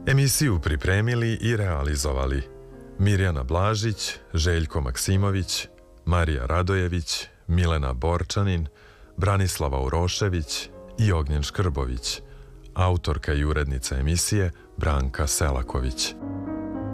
Emisiju pripremili i realizovali Mirjana Blažić, Željko Maksimović, Marija Radojević, Milena Borčanin, Branislava Urošević i Ognjen Škrbović. Autorka i urednica emisije Branka Selaković.